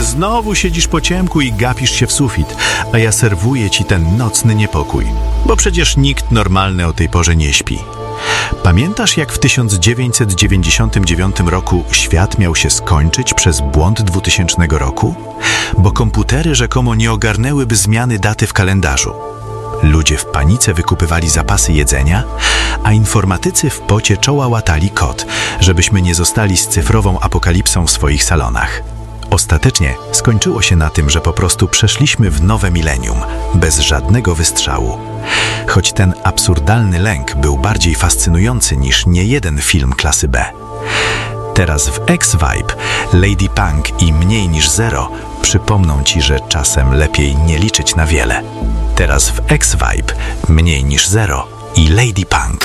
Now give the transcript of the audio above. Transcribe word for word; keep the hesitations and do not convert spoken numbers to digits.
Znowu siedzisz po ciemku i gapisz się w sufit, a ja serwuję ci ten nocny niepokój. Bo przecież nikt normalny o tej porze nie śpi. Pamiętasz, jak w tysiąc dziewięćset dziewięćdziesiątym dziewiątym roku świat miał się skończyć przez błąd dwutysięcznego roku? Bo komputery rzekomo nie ogarnęłyby zmiany daty w kalendarzu. Ludzie w panice wykupywali zapasy jedzenia, a informatycy w pocie czoła łatali kod, żebyśmy nie zostali z cyfrową apokalipsą w swoich salonach. Ostatecznie skończyło się na tym, że po prostu przeszliśmy w nowe milenium, bez żadnego wystrzału. Choć ten absurdalny lęk był bardziej fascynujący niż niejeden film klasy B. Teraz w X-Vibe Lady Punk i Mniej niż Zero przypomną ci, że czasem lepiej nie liczyć na wiele. Teraz w X-Vibe Mniej niż Zero i Lady Punk.